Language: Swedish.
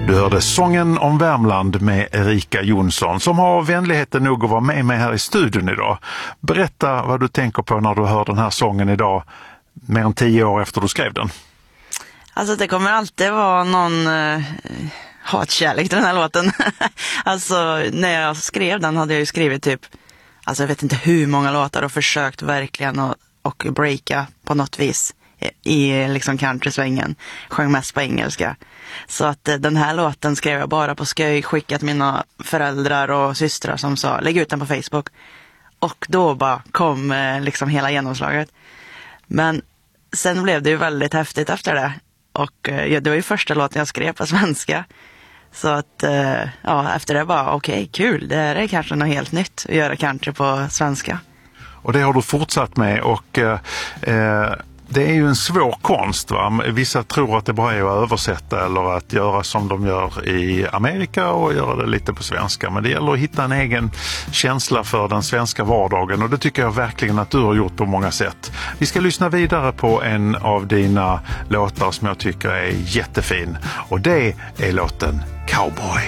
Du hörde Sången om Värmland med Erika Jonsson som har vänligheten nog att vara med mig här i studion idag. Berätta vad du tänker på när du hör den här sången idag, mer än 10 år efter du skrev den. Alltså det kommer alltid vara någon hatkärlek till den här låten. Alltså när jag skrev den hade jag ju skrivit typ, alltså jag vet inte hur många låtar och försökt verkligen och breaka på något vis i liksom countrysvängen. Sjöng mest på engelska. Så att den här låten skrev jag bara på skoj, skickat mina föräldrar och systrar som sa lägg ut den på Facebook. Och då bara kom liksom hela genomslaget. Men sen blev det ju väldigt häftigt efter det. Och det var ju första låten jag skrev på svenska. Så att ja, efter det bara okej, kul. Det är kanske något helt nytt att göra country på svenska. Och det har du fortsatt med och det är ju en svår konst, va? Vissa tror att det bara är att översätta eller att göra som de gör i Amerika och göra det lite på svenska. Men det gäller att hitta en egen känsla för den svenska vardagen och det tycker jag verkligen att du har gjort på många sätt. Vi ska lyssna vidare på en av dina låtar som jag tycker är jättefin och det är låten Cowboy.